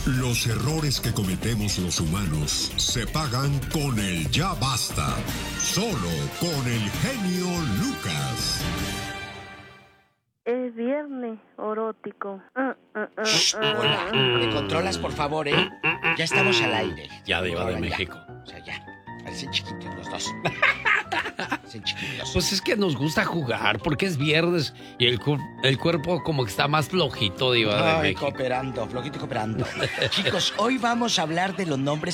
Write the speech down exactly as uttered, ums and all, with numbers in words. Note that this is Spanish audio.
Los errores que cometemos los humanos se pagan con el ya basta. Solo con el genio Lucas. Es viernes erótico. Uh, uh, uh, Shh, uh, hola, uh. ¿me controlas, por favor, eh? Ya estamos al aire. Ya, Diva de Ahora, ya. México. O sea, ya. Parecen chiquitos los dos. Parecen chiquitos. Pues es que nos gusta jugar porque es viernes y el, cu- el cuerpo como que está más flojito, Diva de Ay, México. cooperando, flojito y cooperando. Chicos, hoy vamos a hablar de los nombres